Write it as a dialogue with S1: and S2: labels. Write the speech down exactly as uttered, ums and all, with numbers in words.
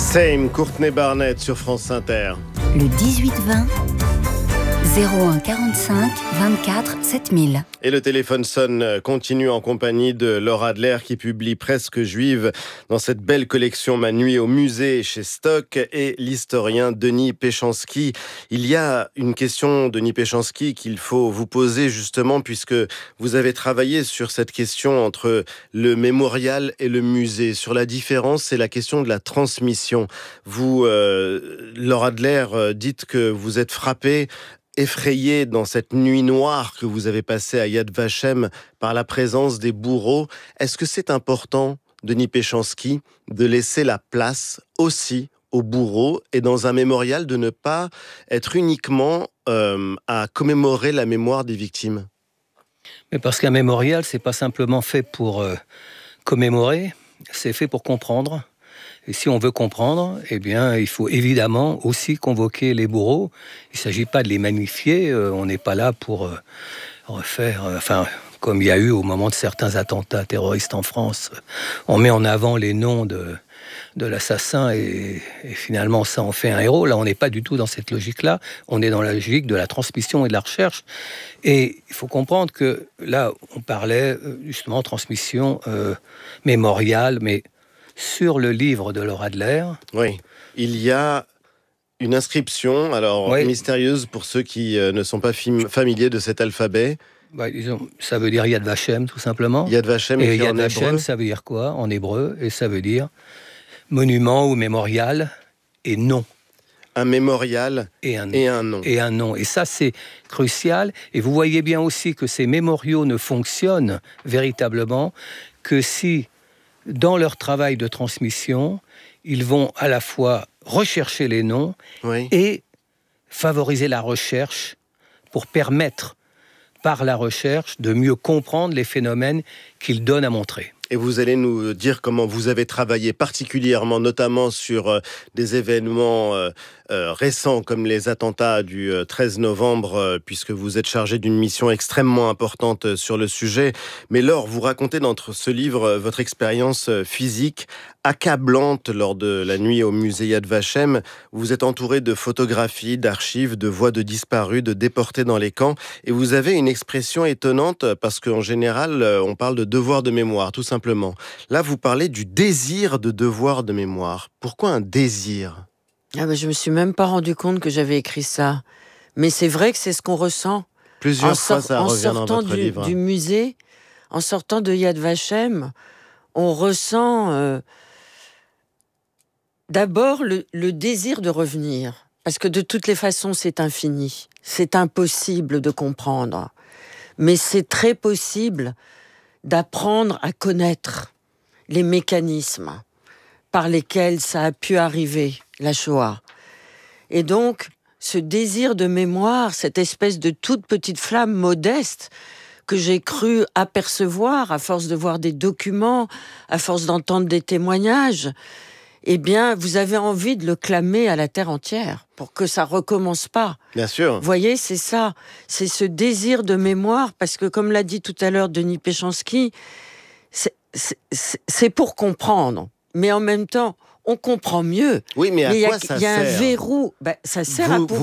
S1: Same, Courtney Barnett sur France Inter.
S2: Le dix-huit vingt, zéro un quarante-cinq vingt-quatre sept mille.
S1: Et le téléphone sonne continue en compagnie de Laure Adler qui publie Presque juive dans cette belle collection Ma nuit au musée chez Stock, et l'historien Denis Péchanski. Il y a une question, Denis Péchanski, qu'il faut vous poser justement puisque vous avez travaillé sur cette question entre le mémorial et le musée. Sur la différence, c'est la question de la transmission. Vous, euh, Laure Adler, dites que vous êtes frappé, effrayé dans cette nuit noire que vous avez passée à Yad Vashem par la présence des bourreaux. Est-ce que c'est important, Denis Péchanski, de laisser la place aussi aux bourreaux et dans un mémorial de ne pas être uniquement euh, à commémorer la mémoire des victimes ?
S3: Mais parce qu'un mémorial, c'est pas simplement fait pour euh, commémorer, c'est fait pour comprendre. Et si on veut comprendre, eh bien, il faut évidemment aussi convoquer les bourreaux. Il ne s'agit pas de les magnifier. Euh, on n'est pas là pour euh, refaire... Euh, enfin, comme il y a eu au moment de certains attentats terroristes en France, on met en avant les noms de, de l'assassin et, et finalement, ça en fait un héros. Là, on n'est pas du tout dans cette logique-là. On est dans la logique de la transmission et de la recherche. Et il faut comprendre que là, on parlait justement transmission euh, mémoriale, mais... Sur le livre de Laure Adler...
S1: Oui, il y a une inscription, alors oui. mystérieuse pour ceux qui euh, ne sont pas fam- familiers de cet alphabet.
S3: Bah, disons, ça veut dire Yad Vashem, tout simplement.
S1: Yad Vashem,
S3: et
S1: écrit
S3: Yad
S1: en
S3: Vashem,
S1: hébreu.
S3: ça veut dire quoi en hébreu? Et ça veut dire monument ou mémorial et nom.
S1: Un mémorial
S3: et un,
S1: et un nom.
S3: Et un nom. Et ça, c'est crucial. Et vous voyez bien aussi que ces mémoriaux ne fonctionnent véritablement que si... dans leur travail de transmission, ils vont à la fois rechercher les noms oui. et favoriser la recherche pour permettre, par la recherche, de mieux comprendre les phénomènes qu'ils donnent à montrer.
S1: Et vous allez nous dire comment vous avez travaillé particulièrement, notamment sur euh, des événements euh, euh, récents comme les attentats du euh, treize novembre, euh, puisque vous êtes chargé d'une mission extrêmement importante euh, sur le sujet. Mais Laure, vous racontez dans ce livre euh, votre expérience euh, physique accablante lors de la nuit au musée Yad Vashem. Vous êtes entouré de photographies, d'archives, de voix de disparus, de déportés dans les camps. Et vous avez une expression étonnante parce qu'en général, euh, on parle de devoir de mémoire, tout simplement. Simplement. Là, vous parlez du désir de devoir de mémoire. Pourquoi un désir ?
S4: Ah ben, je me suis même pas rendu compte que j'avais écrit ça. Mais c'est vrai que c'est ce qu'on ressent.
S1: Plusieurs
S4: en
S1: fois,
S4: sort,
S1: ça revient dans votre
S4: du,
S1: livre.
S4: du musée, en sortant de Yad Vashem, on ressent euh, d'abord le, le désir de revenir. Parce que de toutes les façons, c'est infini. C'est impossible de comprendre. Mais c'est très possible d'apprendre à connaître les mécanismes par lesquels ça a pu arriver, la Shoah. Et donc, ce désir de mémoire, cette espèce de toute petite flamme modeste que j'ai cru apercevoir à force de voir des documents, à force d'entendre des témoignages, eh bien, vous avez envie de le clamer à la terre entière pour que ça recommence pas.
S1: Bien sûr.
S4: Vous voyez, c'est ça. C'est ce désir de mémoire, parce que, comme l'a dit tout à l'heure Denis Péchanski, c'est, c'est, c'est pour comprendre. Mais en même temps, on comprend mieux.
S1: Oui, mais à
S4: mais
S1: quoi
S4: y a,
S1: ça
S4: y a
S1: sert ?
S4: un verrou. Ben, ça sert
S1: vous,
S4: à pouvoir...